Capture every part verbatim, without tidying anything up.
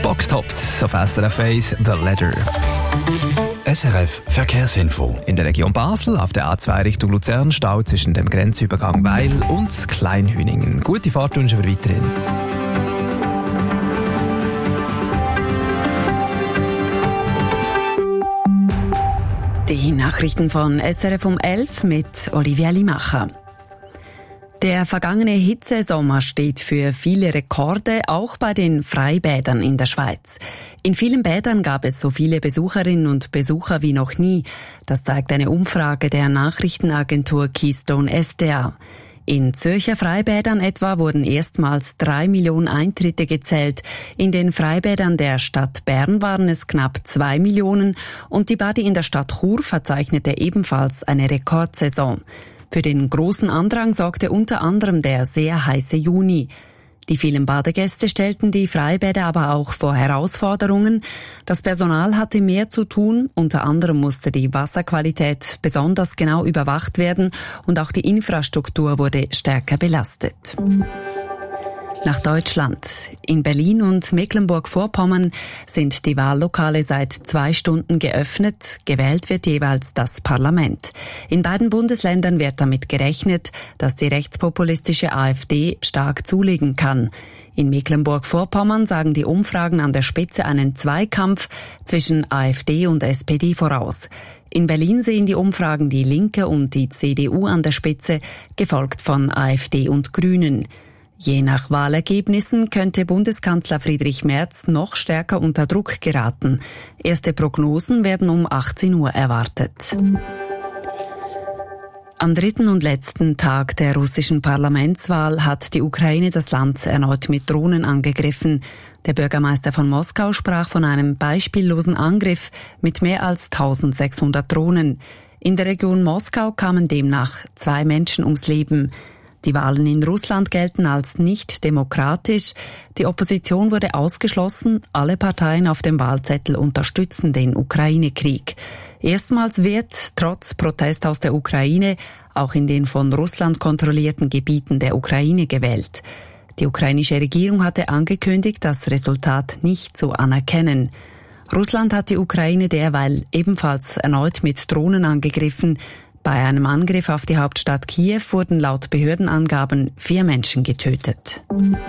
Box Tops auf S R F eins, The Ladder. S R F Verkehrsinfo. In der Region Basel auf der A zwei Richtung Luzern Stau zwischen dem Grenzübergang Weil und Kleinhüningen. Gute Fahrt wünschen wir weiterhin. Die Nachrichten von S R F um elf mit Olivia Limacher. Der vergangene Hitzesommer steht für viele Rekorde, auch bei den Freibädern in der Schweiz. In vielen Bädern gab es so viele Besucherinnen und Besucher wie noch nie. Das zeigt eine Umfrage der Nachrichtenagentur Keystone S D A. In Zürcher Freibädern etwa wurden erstmals drei Millionen Eintritte gezählt. In den Freibädern der Stadt Bern waren es knapp zwei Millionen und die Badi in der Stadt Chur verzeichnete ebenfalls eine Rekordsaison. Für den großen Andrang sorgte unter anderem der sehr heiße Juni. Die vielen Badegäste stellten die Freibäder aber auch vor Herausforderungen. Das Personal hatte mehr zu tun. Unter anderem musste die Wasserqualität besonders genau überwacht werden und auch die Infrastruktur wurde stärker belastet. Nach Deutschland. In Berlin und Mecklenburg-Vorpommern sind die Wahllokale seit zwei Stunden geöffnet. Gewählt wird jeweils das Parlament. In beiden Bundesländern wird damit gerechnet, dass die rechtspopulistische AfD stark zulegen kann. In Mecklenburg-Vorpommern sagen die Umfragen an der Spitze einen Zweikampf zwischen AfD und S P D voraus. In Berlin sehen die Umfragen die Linke und die C D U an der Spitze, gefolgt von AfD und Grünen. Je nach Wahlergebnissen könnte Bundeskanzler Friedrich Merz noch stärker unter Druck geraten. Erste Prognosen werden um achtzehn Uhr erwartet. Am dritten und letzten Tag der russischen Parlamentswahl hat die Ukraine das Land erneut mit Drohnen angegriffen. Der Bürgermeister von Moskau sprach von einem beispiellosen Angriff mit mehr als eintausendsechshundert Drohnen. In der Region Moskau kamen demnach zwei Menschen ums Leben. Die Wahlen in Russland gelten als nicht demokratisch. Die Opposition wurde ausgeschlossen. Alle Parteien auf dem Wahlzettel unterstützen den Ukraine-Krieg. Erstmals wird, trotz Protest aus der Ukraine, auch in den von Russland kontrollierten Gebieten der Ukraine gewählt. Die ukrainische Regierung hatte angekündigt, das Resultat nicht zu anerkennen. Russland hat die Ukraine derweil ebenfalls erneut mit Drohnen angegriffen. Bei einem Angriff auf die Hauptstadt Kiew wurden laut Behördenangaben vier Menschen getötet.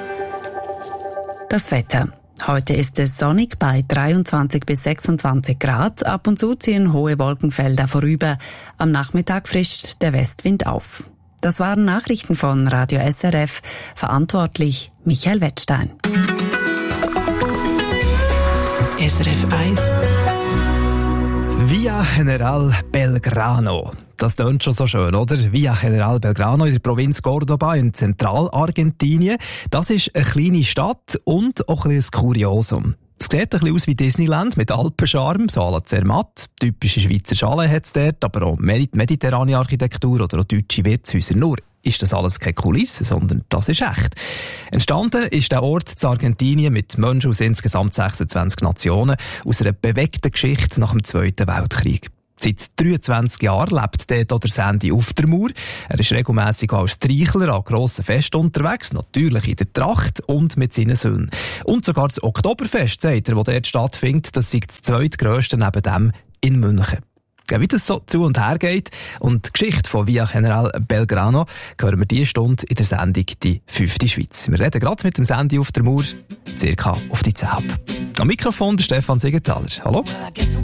Das Wetter. Heute ist es sonnig bei dreiundzwanzig bis sechsundzwanzig Grad. Ab und zu ziehen hohe Wolkenfelder vorüber. Am Nachmittag frischt der Westwind auf. Das waren Nachrichten von Radio S R F. Verantwortlich Michael Wettstein. S R F eins. Via General Belgrano. Das tönt schon so schön, oder? Via General Belgrano in der Provinz Córdoba in Zentralargentinien. Das ist eine kleine Stadt und auch ein bisschen ein Kuriosum. Es sieht ein bisschen aus wie Disneyland mit Alpencharme, so à la Zermatt. Typische Schweizer Chalet hat es dort, aber auch mediterrane Architektur oder auch deutsche Wirtshäuser. Nur ist das alles keine Kulisse, sondern das ist echt. Entstanden ist der Ort in Argentinien mit Menschen aus insgesamt sechsundzwanzig Nationen aus einer bewegten Geschichte nach dem Zweiten Weltkrieg. Seit dreiundzwanzig Jahren lebt dort auch der Sandy Uftermoor. Er ist regelmässig als Streichler an grossen Festen unterwegs, natürlich in der Tracht und mit seinen Söhnen. Und sogar das Oktoberfest, sagt er, das dort stattfindet, das ist das zweitgrösste neben dem in München. Ja, wie das so zu und her geht und die Geschichte von Via General Belgrano hören wir diese Stunde in der Sendung «Die fünfte Schweiz». Wir reden gerade mit dem Sandy Uftermoor, circa auf die zehn ab. Am Mikrofon der Stefan Siegenthaler. Hallo.